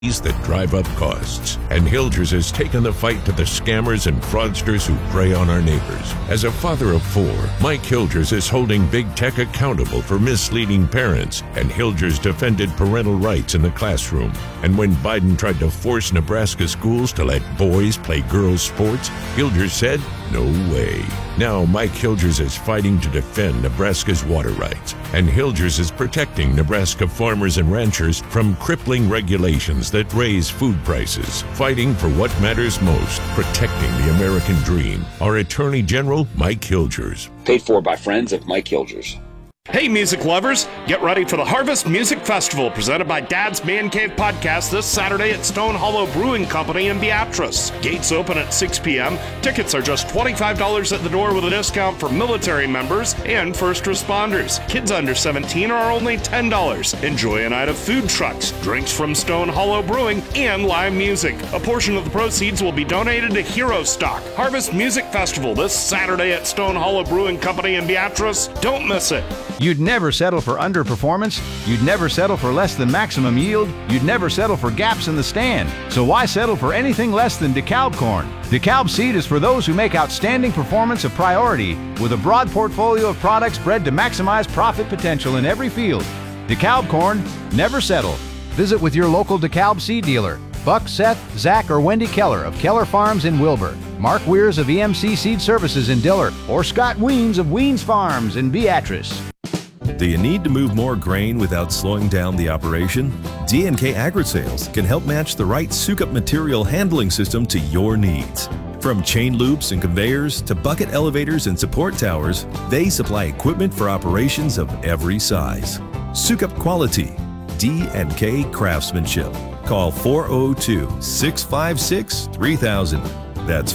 that drive up costs. And Hilgers has taken the fight to the scammers and fraudsters who prey on our neighbors. As a father of 4, Mike Hilgers is holding big tech accountable for misleading parents, and Hilgers defended parental rights in the classroom. And when Biden tried to force Nebraska schools to let boys play girls' sports, Hilgers said, no way. Now Mike Hilgers is fighting to defend Nebraska's water rights, and Hilgers is protecting Nebraska farmers and ranchers from crippling regulations that raise food prices, fighting for what matters most, protecting the American dream. Our Attorney General, Mike Hilgers. Paid for by friends of Mike Hilgers. Hey, music lovers, get ready for the Harvest Music Festival presented by Dad's Man Cave Podcast this Saturday at Stone Hollow Brewing Company in Beatrice. Gates open at 6 p.m. Tickets are just $25 at the door with a discount for military members and first responders. Kids under 17 are only $10. Enjoy a night of food trucks, drinks from Stone Hollow Brewing, and live music. A portion of the proceeds will be donated to Hero Stock. Harvest Music Festival this Saturday at Stone Hollow Brewing Company in Beatrice. Don't miss it. You'd never settle for underperformance. You'd never settle for less than maximum yield. You'd never settle for gaps in the stand. So why settle for anything less than DeKalb corn? DeKalb seed is for those who make outstanding performance a priority with a broad portfolio of products bred to maximize profit potential in every field. DeKalb corn, never settle. Visit with your local DeKalb seed dealer. Buck, Seth, Zach, or Wendy Keller of Keller Farms in Wilbur, Mark Weirs of EMC Seed Services in Diller, or Scott Weens of Weens Farms in Beatrice. Do you need to move more grain without slowing down the operation? D&K Agri-Sales can help match the right Sukup material handling system to your needs. From chain loops and conveyors to bucket elevators and support towers, they supply equipment for operations of every size. Sukup quality, D&K craftsmanship. Call 402-656-3000. That's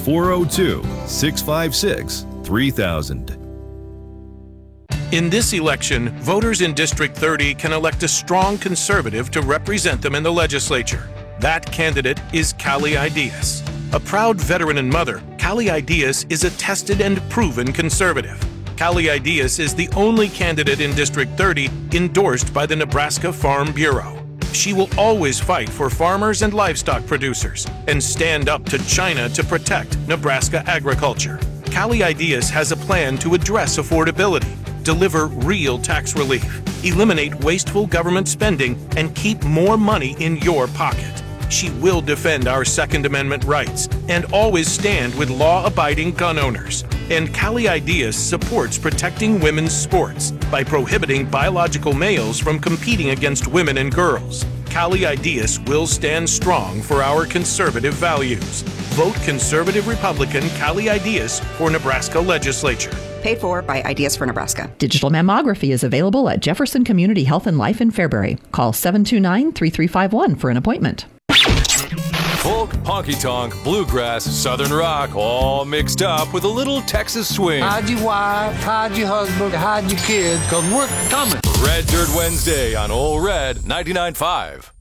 402-656-3000. In this election, voters in District 30 can elect a strong conservative to represent them in the legislature. That candidate is Callie Ideas. A proud veteran and mother, Callie Ideas is a tested and proven conservative. Callie Ideas is the only candidate in District 30 endorsed by the Nebraska Farm Bureau. She will always fight for farmers and livestock producers and stand up to China to protect Nebraska agriculture. Callie Ideas has a plan to address affordability, deliver real tax relief, eliminate wasteful government spending, and keep more money in your pocket. She will defend our Second Amendment rights and always stand with law-abiding gun owners. And Callie Ideas supports protecting women's sports by prohibiting biological males from competing against women and girls. Callie Ideas will stand strong for our conservative values. Vote Conservative Republican Callie Ideas for Nebraska Legislature. Paid for by Ideas for Nebraska. Digital mammography is available at Jefferson Community Health and Life in Fairbury. Call 729-3351 for an appointment. Folk, honky-tonk, bluegrass, southern rock, all mixed up with a little Texas swing. Hide your wife, hide your husband, hide your kids, 'cause we're coming. Red Dirt Wednesday on Ole Red 99.5.